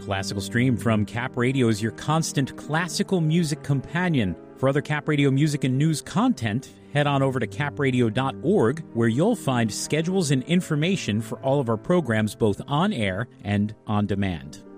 Classical Stream from Cap Radio is your constant classical music companion. For other Cap Radio music and news content, head on over to capradio.org, where you'll find schedules and information for all of our programs, both on air and on demand.